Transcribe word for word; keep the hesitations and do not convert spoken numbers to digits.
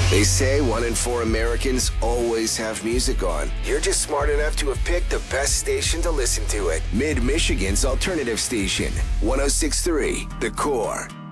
They say one in four Americans always have music on. You're just smart enough to have picked the best station to listen to it. Mid-Michigan's alternative station, one oh six point three The Core.